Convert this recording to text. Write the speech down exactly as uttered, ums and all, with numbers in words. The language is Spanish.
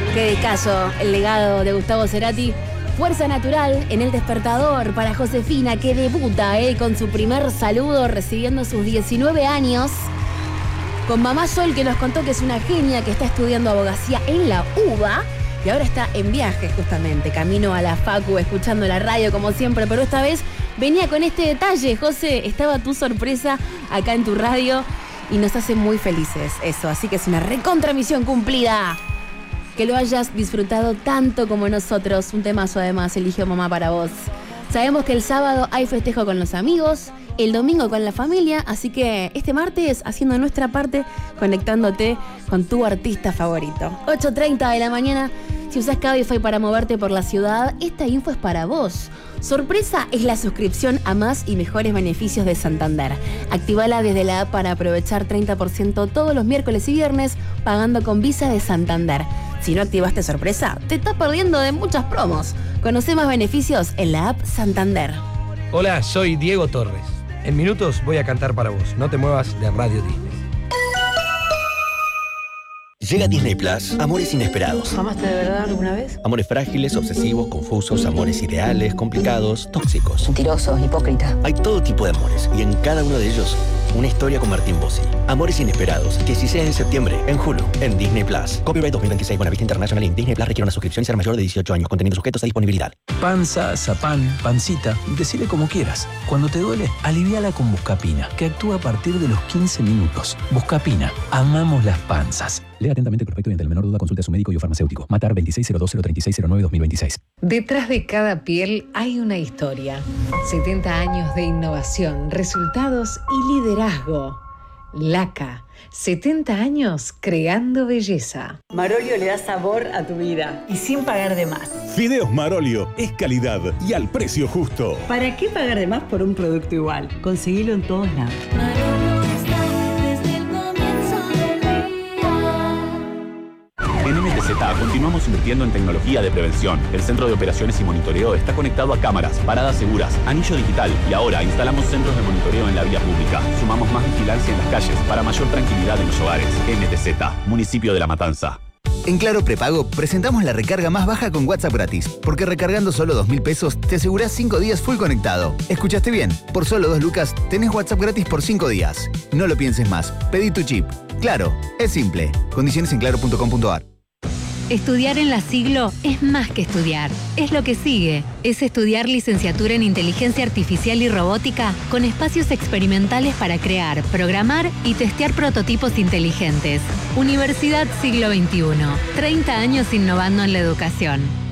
Qué descaso el legado de Gustavo Cerati. Fuerza natural en El Despertador para Josefina, que debuta eh, con su primer saludo recibiendo sus diecinueve años. Con mamá Sol, que nos contó que es una genia, que está estudiando abogacía en la UBA y ahora está en viaje justamente, camino a la facu, escuchando la radio como siempre, pero esta vez venía con este detalle. José, estaba tu sorpresa acá en tu radio y nos hace muy felices eso, así que es una recontramisión cumplida. Que lo hayas disfrutado tanto como nosotros. Un temazo además eligió mamá para vos. Sabemos que el sábado hay festejo con los amigos, el domingo con la familia, así que este martes haciendo nuestra parte, conectándote con tu artista favorito. ocho treinta de la mañana, si usás Cabify para moverte por la ciudad, esta info es para vos. Sorpresa es la suscripción a más y mejores beneficios de Santander. Actívala desde la app para aprovechar treinta por ciento todos los miércoles y viernes pagando con Visa de Santander. Si no activaste Sorpresa, te estás perdiendo de muchas promos. Conoce más beneficios en la app Santander. Hola, soy Diego Torres. En minutos voy a cantar para vos. No te muevas de Radio Disney. Llega Disney Plus, amores inesperados. ¿Amaste de verdad alguna vez? Amores frágiles, obsesivos, confusos, amores ideales, complicados, tóxicos. Mentirosos, hipócrita. Hay todo tipo de amores y en cada uno de ellos una historia con Martín Bossi. Amores inesperados, dieciséis de septiembre en Hulu, en Disney Plus. Copyright dos mil veintiséis, Buenavista International Incorporated. Disney Plus requiere una suscripción y ser mayor de dieciocho años. Contenidos sujetos a disponibilidad. Panza, zapán, pancita, decile como quieras. Cuando te duele, aliviala con Buscapina, que actúa a partir de los quince minutos. Buscapina, amamos las panzas. Lea atentamente el prospecto y ante el menor duda consulte a su médico y o farmacéutico. Matar veintiséis cero dos cero treinta y seis cero nueve dos mil veintiséis. Detrás de cada piel hay una historia. setenta años de innovación, resultados y liderazgo. Laca, setenta años creando belleza. Marolio le da sabor a tu vida y sin pagar de más. Fideos Marolio es calidad y al precio justo. ¿Para qué pagar de más por un producto igual? Conseguilo en todos lados. En M T Z continuamos invirtiendo en tecnología de prevención. El centro de operaciones y monitoreo está conectado a cámaras, paradas seguras, anillo digital y ahora instalamos centros de monitoreo en la vía pública. Sumamos más vigilancia en las calles para mayor tranquilidad en los hogares. M T Z, municipio de La Matanza. En Claro Prepago presentamos la recarga más baja con WhatsApp gratis, porque recargando solo dos mil pesos te asegurás cinco días full conectado. ¿Escuchaste bien? Por solo dos lucas tenés WhatsApp gratis por cinco días. No lo pienses más, pedí tu chip. Claro, es simple. Condiciones en claro punto com punto a r. Estudiar en la Siglo es más que estudiar, es lo que sigue. Es estudiar licenciatura en Inteligencia Artificial y Robótica con espacios experimentales para crear, programar y testear prototipos inteligentes. Universidad Siglo veintiuno. treinta años innovando en la educación.